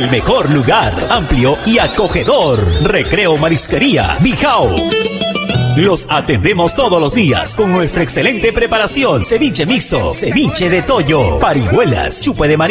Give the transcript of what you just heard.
el mejor lugar, amplio y acogedor. Recreo Marisquería Bijao. Los atendemos todos los días con nuestra excelente preparación. Ceviche mixto, ceviche de toyo, parihuelas, chupe de marisco.